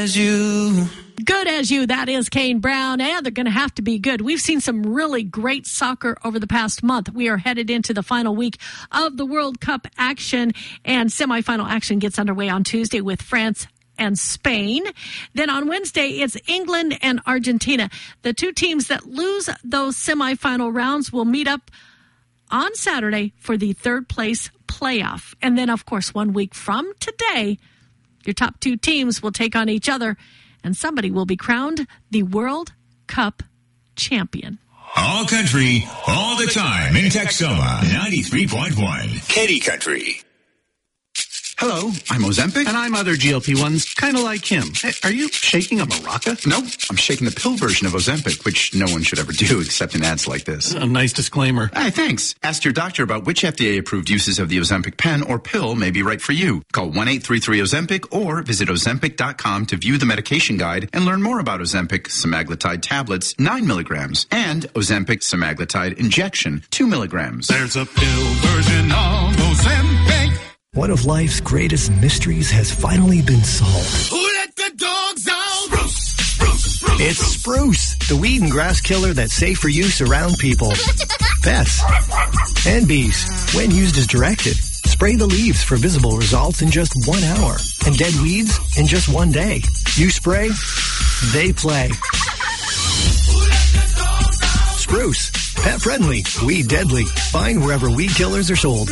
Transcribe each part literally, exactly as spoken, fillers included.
As you... Good as you, that is Kane Brown, and they're going to have to be good. We've seen some really great soccer over the past month. We are headed into the final week of the World Cup action, and semifinal action gets underway on Tuesday with France and Spain. Then on Wednesday, it's England and Argentina. The two teams that lose those semifinal rounds will meet up on Saturday for the third place playoff. And then, of course, one week from today, your top two teams will take on each other, and somebody will be crowned the World Cup champion. All country, all the time in Texoma, ninety-three point one. Katy Country. Hello, I'm Ozempic. And I'm other G L P ones, kind of like him. Hey, are you shaking a maraca? No, I'm shaking the pill version of Ozempic, which no one should ever do except in ads like this. A nice disclaimer. Hey, thanks. Ask your doctor about which F D A-approved uses of the Ozempic pen or pill may be right for you. Call one eight three three Ozempic or visit Ozempic dot com to view the medication guide and learn more about Ozempic semaglutide tablets, nine milligrams, and Ozempic semaglutide injection, two milligrams. There's a pill version of Ozempic. One of life's greatest mysteries has finally been solved. Who let the dogs out? Spruce, spruce, spruce. It's Spruce, the weed and grass killer that's safe for use around people, pets, and bees. When used as directed, spray the leaves for visible results in just one hour, and dead weeds in just one day. You spray, they play. Spruce, pet friendly, weed deadly. Find wherever weed killers are sold.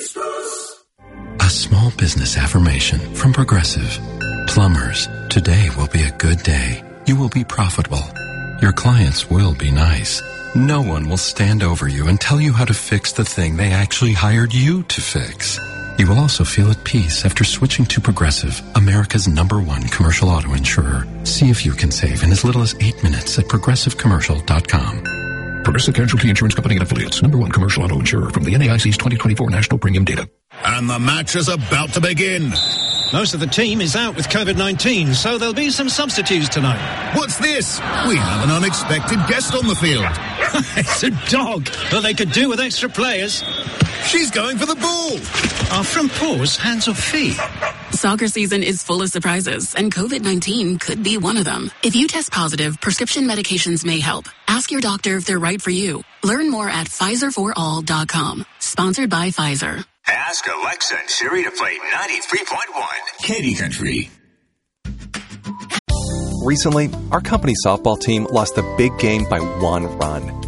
A small business affirmation from Progressive. Plumbers, today will be a good day. You will be profitable. Your clients will be nice. No one will stand over you and tell you how to fix the thing they actually hired you to fix. You will also feel at peace after switching to Progressive, America's number one commercial auto insurer. See if you can save in as little as eight minutes at progressive commercial dot com. Progressive Casualty Insurance Company and Affiliates. Number one commercial auto insurer from the N A I C's twenty twenty-four National Premium Data. And the match is about to begin. Most of the team is out with covid nineteen, so there'll be some substitutes tonight. What's this? We have an unexpected guest on the field. It's a dog, but they could do with extra players. She's going for the ball. Are from paws, hands or feet? Soccer season is full of surprises, and covid nineteen could be one of them. If you test positive, prescription medications may help. Ask your doctor if they're right for you. Learn more at Pfizer for all dot com. Sponsored by Pfizer. Ask Alexa and Siri to play ninety-three point one. Katy Country. Recently, our company softball team lost the big game by one run.